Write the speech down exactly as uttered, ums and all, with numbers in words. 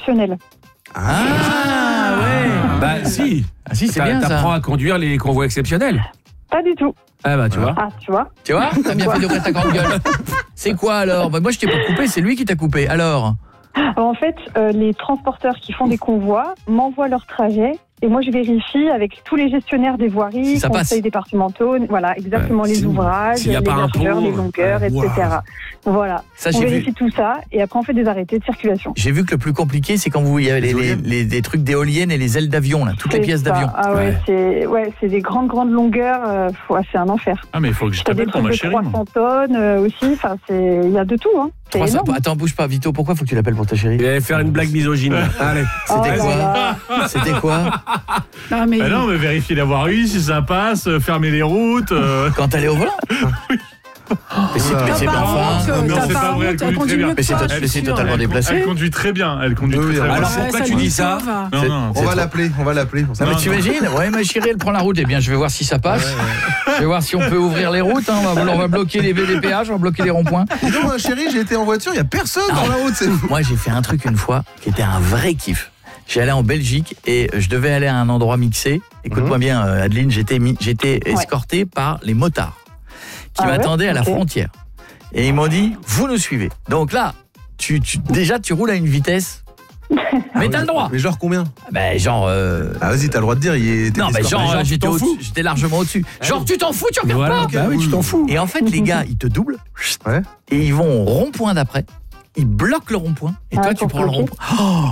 exceptionnels. Ah ouais. Bah si. Ah si, c'est T'a- bien ça. T'apprends à conduire les convois exceptionnels. Pas du tout. Ah bah tu vois. Ah, tu vois. Tu vois, t'as bien fait d'ouvrir ta grande gueule. C'est quoi alors? Bah, moi je t'ai pas coupé, c'est lui qui t'a coupé. Alors? Alors, en fait, euh, les transporteurs qui font des convois m'envoient leur trajet et moi je vérifie avec tous les gestionnaires des voiries, Si ça passe. conseils départementaux, voilà, exactement Ouais, les si- ouvrages, s'il y a les pas un largeurs, pont, les longueurs, euh, et cetera. Voilà. Ça On j'ai vérifie vu. tout ça et après on fait des arrêtés de circulation. J'ai vu que le plus compliqué c'est quand vous il y avait les, les, les, des trucs d'éoliennes et les ailes d'avion là, toutes les C'est pièces ça. d'avion. Ah ouais, Ouais. c'est ouais, c'est des grandes grandes longueurs, euh, ouais, c'est un enfer. Ah, mais il faut que je T'as des t'appelle pour trucs ma de chérie. trois moi. cents tonnes euh, aussi, enfin c'est il y a de tout hein. C'est trois cents énorme. Attends, bouge pas Vito, pourquoi faut que tu l'appelles pour ta chérie? Il allait faire une blague misogyne. Allez. Oh C'était là quoi? là. C'était quoi? Non, mais. Ah non, mais vérifier la voirie, si ça passe, euh, fermer les routes. euh. Quand t'allais au volant? Mais c'est mais T'as c'est pas bien enfin. honte, Non, t'as c'est pas pas vrai, honte, elle conduit elle conduit très bien. mieux que Mais c'est toi, toi, je mais suis c'est sûre. totalement déplacé. Elle conduit très bien. Elle conduit Oui, très, très oui, bien. alors, pourquoi ça tu lui dis ça sauve. Non, C'est- non. On va l'appeler, on va l'appeler. On Non, mais Non, t'imagines? Ouais, ma chérie, elle prend la route. Eh bien, je vais voir si ça passe. Je vais voir si on peut ouvrir les routes. Hein. On, va, on va bloquer les, les péages, on va bloquer les ronds-points. Non, ma chérie, j'ai été en voiture, il y a personne dans la route, c'est Moi, j'ai fait un truc une fois qui était un vrai kiff. J'allais en Belgique et je devais aller à un endroit mixé. Écoute-moi bien, euh, Adeline, j'étais mis- j'étais escorté par les motards qui Ah ouais, m'attendaient à la ok. frontière. Et ils m'ont dit, vous nous suivez. Donc là, tu, tu, déjà, tu roules à une vitesse, mais t'as le droit. Mais genre combien? Ben, genre... euh, Ah vas-y, t'as le droit de dire, il est... non, mais genre, genre, euh, tu j'étais t'en au- fous. j'étais largement au-dessus. Genre, tu t'en fous, tu regardes Voilà. pas. Bah oui, tu t'en fous. Et en fait, les gars, ils te doublent Ouais. et ils vont au rond-point d'après. Ils bloquent le rond-point et Ah, toi, tu pour prends le bloquer. rond-point. Oh